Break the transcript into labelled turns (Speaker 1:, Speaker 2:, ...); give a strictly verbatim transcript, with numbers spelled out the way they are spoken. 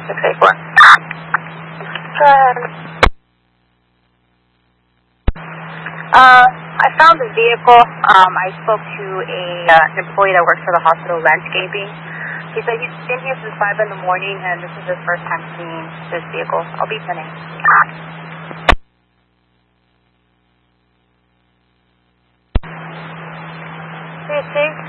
Speaker 1: six eight four.
Speaker 2: Go ahead.
Speaker 1: Uh, I found the vehicle. Um, I spoke to a uh, an employee that works for the hospital landscaping. He said he's been here since five in the morning, and this is his first time seeing this vehicle. I'll be ten.
Speaker 2: Received.